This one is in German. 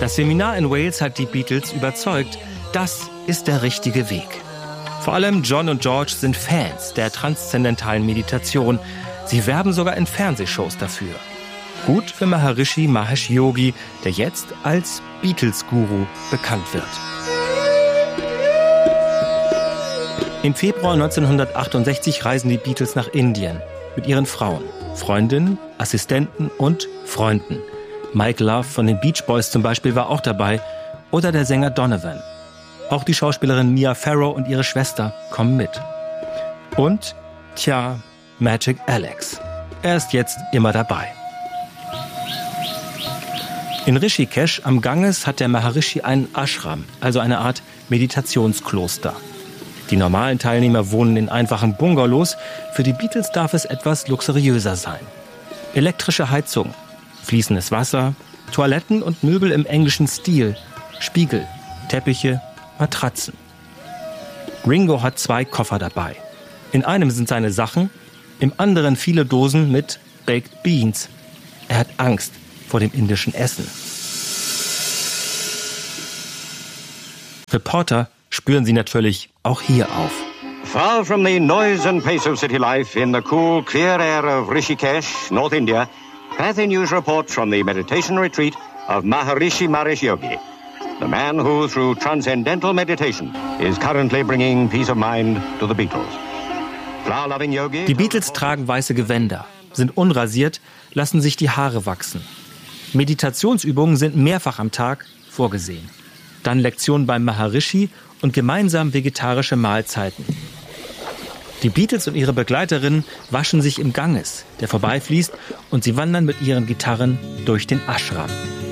Das Seminar in Wales hat die Beatles überzeugt, das ist der richtige Weg. Vor allem John und George sind Fans der transzendentalen Meditation. Sie werben sogar in Fernsehshows dafür. Gut für Maharishi Mahesh Yogi, der jetzt als Beatles-Guru bekannt wird. Im Februar 1968 reisen die Beatles nach Indien mit ihren Frauen, Freundinnen, Assistenten und Freunden. Mike Love von den Beach Boys zum Beispiel war auch dabei oder der Sänger Donovan. Auch die Schauspielerin Mia Farrow und ihre Schwester kommen mit. Und, Magic Alex. Er ist jetzt immer dabei. In Rishikesh am Ganges hat der Maharishi einen Ashram, also eine Art Meditationskloster. Die normalen Teilnehmer wohnen in einfachen Bungalows. Für die Beatles darf es etwas luxuriöser sein. Elektrische Heizung, fließendes Wasser, Toiletten und Möbel im englischen Stil, Spiegel, Teppiche, Matratzen. Ringo hat 2 Koffer dabei. In einem sind seine Sachen, im anderen viele Dosen mit Baked Beans. Er hat Angst vor dem indischen Essen. Reporter spüren sie natürlich auch hier auf. Far from the noise and pace of city life in the cool, clear air of Rishikesh, North India, Cathay News reports from the meditation retreat of Maharishi Mahesh Yogi, the man who, through transcendental meditation, is currently bringing peace of mind to the Beatles. Flower-loving Yogi. Die Beatles tragen weiße Gewänder, sind unrasiert, lassen sich die Haare wachsen. Meditationsübungen sind mehrfach am Tag vorgesehen. Dann Lektionen beim Maharishi und gemeinsam vegetarische Mahlzeiten. Die Beatles und ihre Begleiterinnen waschen sich im Ganges, der vorbeifließt, und sie wandern mit ihren Gitarren durch den Ashram.